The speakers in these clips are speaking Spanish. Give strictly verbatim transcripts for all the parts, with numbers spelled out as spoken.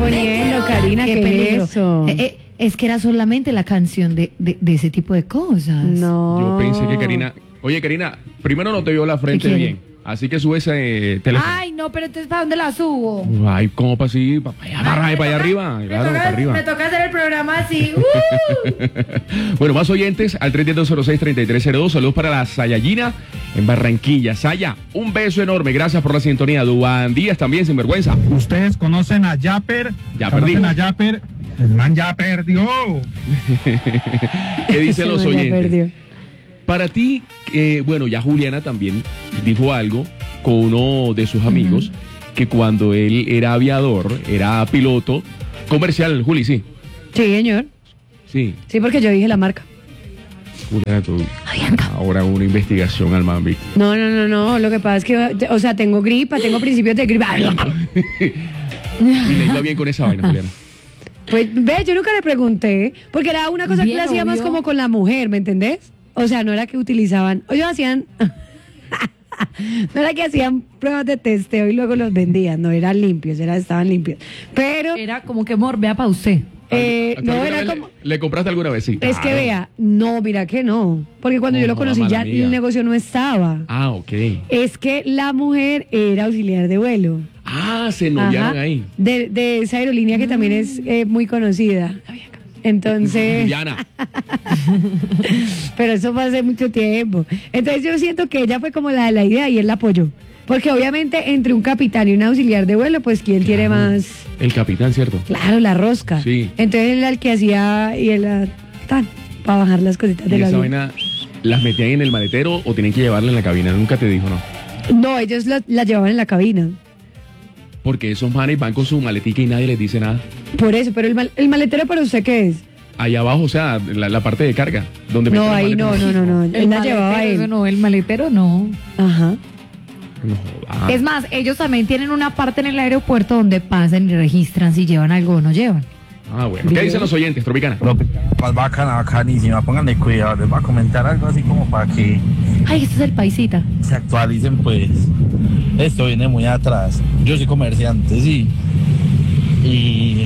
poniendo, Karina? Qué ¿Qué, peligro. es eso? Eh, eh, es que era solamente la canción de, de, de ese tipo de cosas. No. Yo pensé que Karina... Oye, Karina, primero no te vio la frente ¿Qué bien, así que sube ese teléfono. Ay, no, pero entonces ¿para dónde la subo? Ay, ¿cómo para así? Para allá, para, Ay, para allá me arriba. toca- Claro, me toca, para arriba. Me toca hacer el programa así. ¡Uh! Bueno, más oyentes al tres dos cero seis, tres tres cero dos. Saludos para la Sayayina en Barranquilla. Saya, un beso enorme. Gracias por la sintonía. Duan Díaz también, sin vergüenza. Ustedes conocen a Yapper. Ya conocen perdí. a Yapper. El man ya perdió. ¿Qué dicen Ese los man ya oyentes? perdió. Para ti, eh, bueno, ya Juliana también dijo algo con uno de sus amigos, que cuando él era aviador, era piloto comercial, Juli, sí. Sí, señor. Sí, Sí, porque yo dije la marca. Juliana, tú, ahora una investigación al Mambi. No, no, no, no. Lo que pasa es que, o sea, tengo gripa, tengo principios de gripa. Y le iba bien con esa vaina, Juliana. Pues, ve, yo nunca le pregunté, porque era una cosa Bien, que le hacía más obvio. como con la mujer, ¿me entendés? O sea, no era que utilizaban, o ellos hacían, no era que hacían pruebas de testeo y luego los vendían, no, eran limpios, era, estaban limpios. Pero, Era como que morbea para usted. eh, ¿Hasta no, alguna era vez como... Le, ¿Le compraste alguna vez? Sí. Es que Claro. vea, no, mira que no, porque cuando No, yo lo no, conocí mala ya mía. el negocio no estaba. Ah, ok. Es que la mujer era auxiliar de vuelo. Ah, se noviaron Ajá, ahí. De, de esa aerolínea que también es eh, muy conocida. Entonces, Viviana. pero eso fue hace mucho tiempo. Entonces yo siento que ella fue como la de la idea y él la apoyó. Porque obviamente entre un capitán y un auxiliar de vuelo, pues ¿quién tiene más? El capitán, ¿cierto? Claro, la rosca. Sí. Entonces él era el que hacía y él era tan para bajar las cositas ¿Y de la esa avión. vaina las metían en el maletero o tienen que llevarla en la cabina? Nunca te dijo, ¿no? No, ellos la, la llevaban en la cabina. Porque esos manes van con su maletica y nadie les dice nada. Por eso, pero el, mal- el maletero para usted ¿qué es? Allá abajo, o sea, la, la parte de carga. Donde No, meten las ahí no, maletas. no, no, no. Él la llevaba a eso él. no, el maletero no. Ajá. No, ah. Es más, ellos también tienen una parte en el aeropuerto donde pasan y registran si llevan algo o no llevan. Ah, bueno. ¿Qué dicen los oyentes, Tropicana? Más bacana, bacanísima, pónganle cuidado, les voy a comentar algo así como para que Ay, este es el paisita. se actualicen pues. Esto viene muy atrás. Yo soy comerciante, sí. Y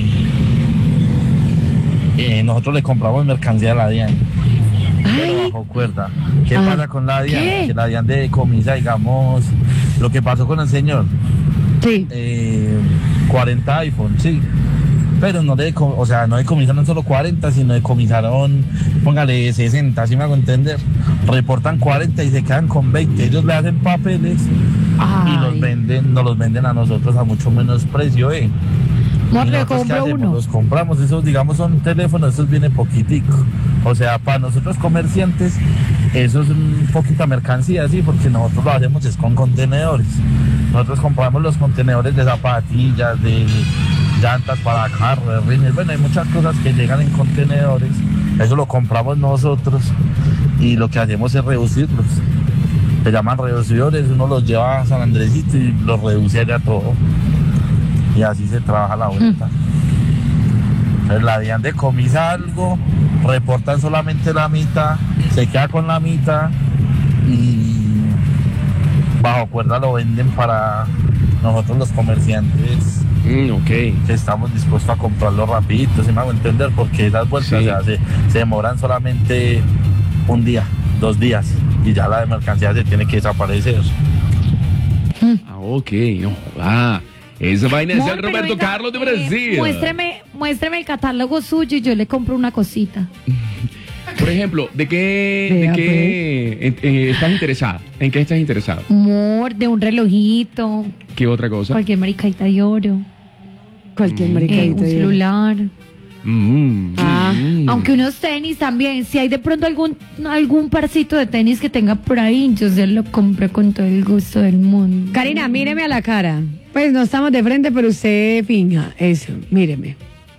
eh, nosotros le compramos mercancía a la DIAN. Pero bajo cuerda. ¿Qué Ah, pasa con la DIAN? ¿qué? Que la DIAN decomisa, digamos, lo que pasó con el señor. Sí. Eh, cuarenta iPhone, sí. Pero no le, deco- o sea, no decomisaron solo cuarenta, sino decomisaron, póngale sesenta, ¿sí me hago entender? Reportan cuarenta y se quedan con veinte. Ellos le hacen papeles y los Ay. venden, nos los venden a nosotros a mucho menos precio, ¿eh? No, ¿Y le nosotros qué compro hacemos? uno. Los compramos, esos digamos son teléfonos, esos viene poquitico. O sea, para nosotros comerciantes, eso es un poquita mercancía, sí, porque nosotros lo hacemos es con contenedores. Nosotros compramos los contenedores de zapatillas, de llantas para carros, de rines, bueno, hay muchas cosas que llegan en contenedores, eso lo compramos nosotros y lo que hacemos es reducirlos. Se llaman reducidores, uno los lleva a San Andresito y los reduce allá todo. Y así se trabaja la vuelta. Entonces la DIAN decomisa algo, reportan solamente la mitad, se queda con la mitad y bajo cuerda lo venden para nosotros los comerciantes Mm, ok. que estamos dispuestos a comprarlo rapidito, si me hago entender, porque esas vueltas Sí. o sea, se, se demoran solamente un día, dos días y ya la de mercancía se tiene que desaparecer. Ah, ok. No, ah. Esa vaina es Amor, el pero Roberto venga, Carlos de eh, Brasil. muéstreme, muéstreme el catálogo suyo y yo le compro una cosita. Por ejemplo, ¿de qué, Vea, de qué eh, eh, estás interesada? ¿En qué estás interesada? Amor, de un relojito, ¿Qué otra cosa? cualquier maricaita de oro, Cualquier eh, maricadito. un de- celular. Mm, Ah, mm. Aunque unos tenis también, si hay de pronto algún algún parcito de tenis que tenga por ahí, yo se lo compré con todo el gusto del mundo. Karina, míreme a la cara. Pues no estamos de frente, pero usted finja eso. Míreme.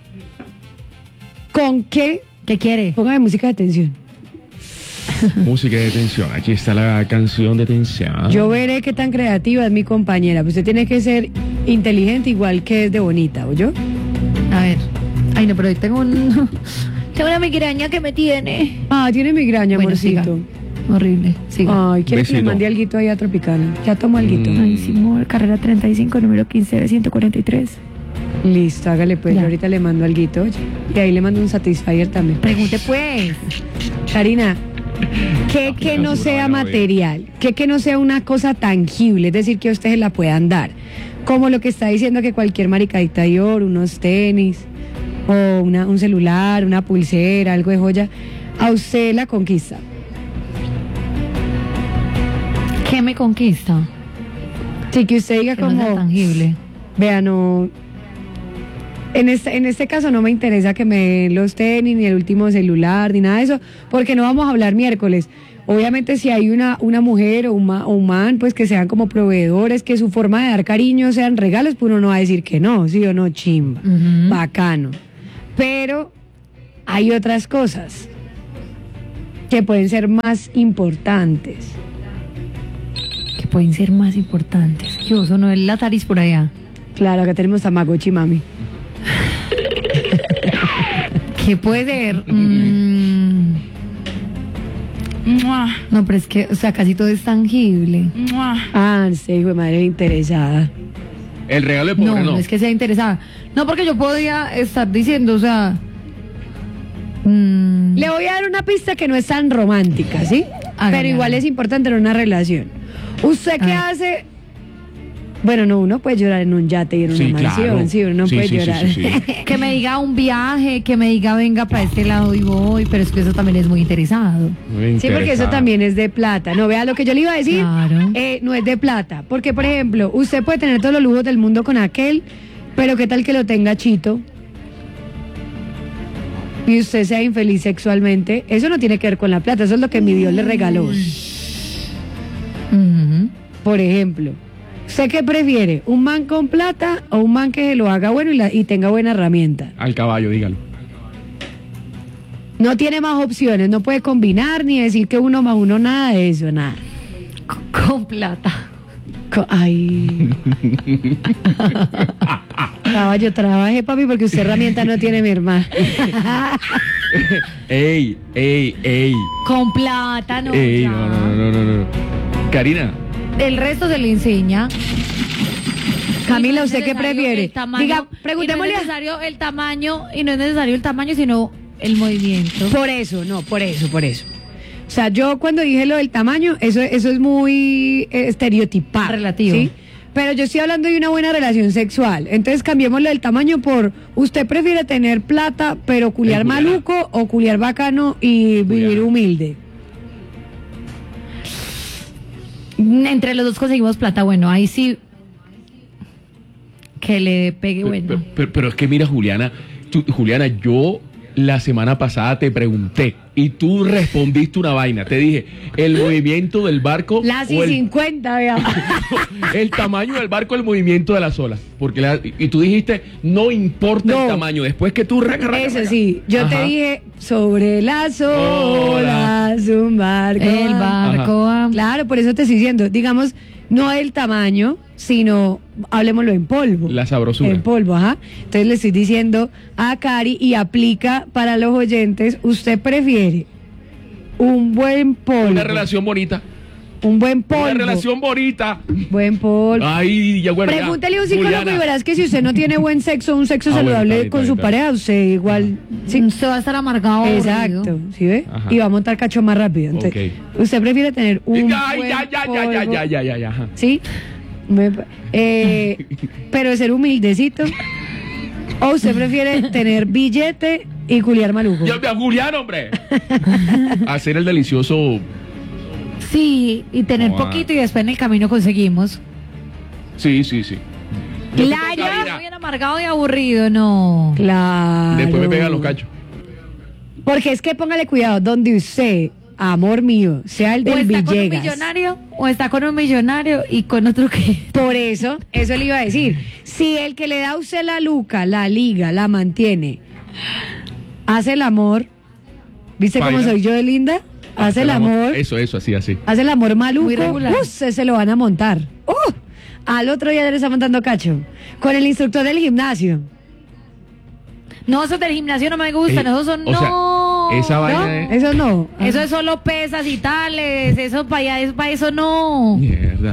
¿Con qué? ¿Qué quiere? Póngame música de tensión. Música de tensión. Aquí está la canción de tensión. Yo veré qué tan creativa es mi compañera. Pues usted tiene que ser inteligente igual que es de bonita, ¿o yo? A ver. Ay, no, pero hoy tengo un tengo una migraña que me tiene. Ah, tiene migraña, Bueno, amorcito. siga. Horrible. Siga. Ay, quiere que le Besito. mande alguito ahí a Tropicana. Ya tomo alguito. Mm. Ay, sí, amor, carrera treinta y cinco, número quince de ciento cuarenta y tres. Listo, hágale pues, Ya. yo ahorita le mando alguito, oye. Y ahí le mando un Satisfyer también. Pregunte pues. Karina, ¿qué que no sea material? ¿Qué que no sea una cosa tangible? Es decir, que a ustedes la puedan dar. Como lo que está diciendo que cualquier maricadita de oro, unos tenis, o una, un celular, una pulsera, algo de joya, a usted la conquista. ¿Qué me conquista? Sí, que usted diga Que no sea como, tangible. vea, no... En este, en este caso no me interesa que me den los tenis, ni el último celular, ni nada de eso, porque no vamos a hablar miércoles. Obviamente si hay una, una mujer o un, ma- o un man, pues que sean como proveedores, que su forma de dar cariño sean regalos, pues uno no va a decir que no, sí o no, chimba, Ujú. bacano. Pero hay otras cosas que pueden ser más importantes. Que pueden ser más importantes. ¿Qué oso no es la Taris por allá? Claro, acá tenemos Tamagotchi, mami. ¿Qué puede ser? Mm. No, pero es que, o sea, casi todo es tangible. Ah, sí, hijo de madre interesada. El regalo de No, pobre no, no. es que sea interesada. No, porque yo podría estar diciendo, o sea. mm, Le voy a dar una pista que no es tan romántica, ¿sí? Hágale, Pero igual hágale. es importante en una relación. ¿Usted qué Ah. hace? Bueno, no, uno puede llorar en un yate y en una Sí, mansión, claro. sí, uno Sí, puede sí, sí, llorar. sí, sí. que me diga un viaje, que me diga venga para este lado y voy, pero es que eso también es muy interesado. Muy Sí, porque eso interesado. también es de plata. No, vea lo que yo le iba a decir. Claro. eh, no es de plata. Porque, por ejemplo, usted puede tener todos los lujos del mundo con aquel, pero ¿qué tal que lo tenga chito? Y usted sea infeliz sexualmente. Eso no tiene que ver con la plata. Eso es lo que mi Dios le regaló. Ujú. Por ejemplo, ¿usted qué prefiere? ¿Un man con plata o un man que lo haga bueno y, la- y tenga buena herramienta? Al caballo, dígalo. No tiene más opciones, no puede combinar ni decir que uno más uno, nada de eso, nada. C- Con plata. Co- Ay. Caballo, trabaje, papi, porque usted herramienta no tiene, mi hermana. ey, ey, ey. Con plata, no. ey, ya. no, no, no, no, no, no. Karina, El resto se le enseña. Camila, Y no es ¿usted qué necesario prefiere? el tamaño, Diga, y no preguntémosle es a- necesario el tamaño, y no es necesario el tamaño, sino el movimiento. Por eso, no, por eso, por eso. O sea, yo cuando dije lo del tamaño, eso, eso es muy eh, estereotipado. Relativo. ¿sí? Pero yo estoy hablando de una buena relación sexual. Entonces cambiemos lo del tamaño por, ¿usted prefiere tener plata pero culiar El culiar. maluco o culiar bacano y vivir Culiar. humilde? Entre los dos conseguimos plata, bueno, ahí sí que le pegue bueno. pero, pero- pero es que mira, Juliana, tú- Juliana, yo la semana pasada te pregunté y tú respondiste una vaina. Te dije, el movimiento del barco Las o y el, cincuenta, vea. el tamaño del barco, el movimiento de las olas. Porque la- y tú dijiste, no importa No. el tamaño. Después que tú... raca, raca, Eso raca. sí, yo te Ajá. dije, sobre las olas, un barco. El barco va. Claro, por eso te estoy diciendo, digamos, no el tamaño, sino, hablemoslo en polvo. La sabrosura. En polvo, ajá. Entonces le estoy diciendo a Cari y aplica para los oyentes, ¿usted prefiere un buen polvo? Una relación bonita. Un buen polvo. Una relación bonita. Buen polvo. Ay, ya bueno. ya. Pregúntele a un psicólogo Juliana. y verás que si usted no tiene buen sexo, un sexo Ah, bueno, saludable está bien, con está su bien, está pareja, usted igual... sí, Usted va a estar amargado. exacto, aburrido. ¿sí ve? Ajá. Y va a montar cacho más rápido. Entonces, ¿usted prefiere tener un Ay, buen ya, ya, ya, ya, polvo? ya, ya, ya, ya, ajá. ¿Sí? Me- eh, pero ser humildecito. ¿O usted prefiere tener billete y culiar maluco? Yo, Julián, hombre. Hacer el delicioso. Sí, y tener Oh, poquito y después en el camino conseguimos. Sí, sí, sí. Yo Claro. tengo cabina. Muy amargado y aburrido, no. Claro. Después me pegan los cachos. Porque es que póngale cuidado, donde usted, amor mío, sea el O del está con un Villegas. millonario, o está con un millonario y con otro que... Por eso, eso le iba a decir. Si el que le da a usted la luca, la liga, la mantiene, hace el amor, ¿viste cómo Baila. soy yo de linda? Hace el amor, Eso, eso, así, así. hace el amor maluco, Muy regular. ¡uh! se, se lo van a montar. ¡Uh! Al otro día ya le está montando cacho. Con el instructor del gimnasio. No, esos del gimnasio no me gustan, Eh, esos son... o sea, no. esa ¿No? vaina es... Eso no. Eso es solo pesas y tales, eso para allá, eso, para eso no. Mierda.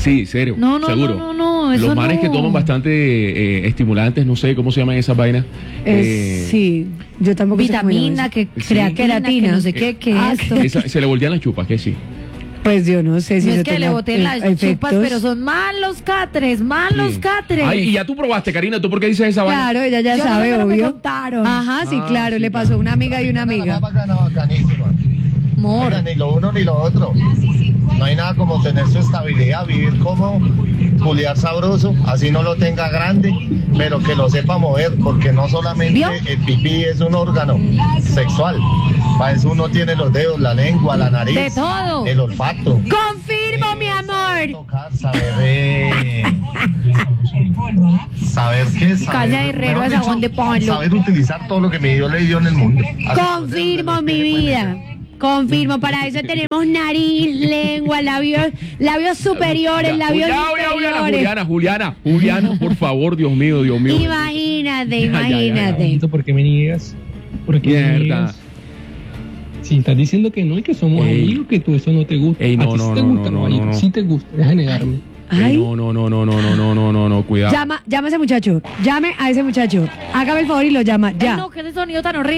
Sí, serio. No, no, seguro. no, no, no, eso Los manes no. que toman bastante eh, estimulantes, no sé cómo se llaman esas vainas. Es- Eh, sí, yo tampoco sé cómo Vitamina, llama que eso. Sí. creatina, Queratina. que no sé qué, que Ah, esto. esa- se le voltean las chupas, que sí. Pues yo no sé si No eso es que le tenga boten las e- chupas, efectos. pero son malos catres, malos Sí. catres. Ay, y ya tú probaste, Karina, ¿tú por qué dices esa vaina? Claro, ella ya Yo no sabe, sé, pero me obvio. contaron. Ajá, sí, Ah, claro, sí, le claro. pasó a una amiga y una amiga. Bacana, bacanísima. Amor. Oiga, ni lo uno ni lo otro. No hay nada como tener su estabilidad, vivir como culiar sabroso, así no lo tenga grande, pero que lo sepa mover, porque no solamente ¿Vio? el pipí es un órgano sexual. Para eso uno tiene los dedos, la lengua, la nariz, De todo. el olfato. Confirmo, mi amor. Tocar, saber, eh, saber qué, saber, Caña de herrero, mejor ¿a dicho, dónde ponlo? saber utilizar todo lo que mi Dios le dio en el mundo. Así Confirmo, que mi vida. Confirmo, para eso tenemos nariz, lengua, labios, labios superiores, labios Juliana, Juliana, inferiores. Juliana, Juliana, Juliana, por favor, Dios mío, Dios mío. Imagínate, Ya, ya, ya, ya. imagínate. ¿Por qué me niegas? ¿Por qué me Mierda. niegas? Si estás diciendo que no y que somos Ey. amigos, que tú eso no te gusta. Ey, no, a ti no, sí te no, gusta, no, marico, no, no. sí te gusta, deja de negarme. Ey, Ay, no, no, no, no, no, no, no, no, no, no, cuidado. llama, llama a ese muchacho, llame a ese muchacho. Hágame el favor y lo llama, Ay, ya. no, que ese sonido tan horrible.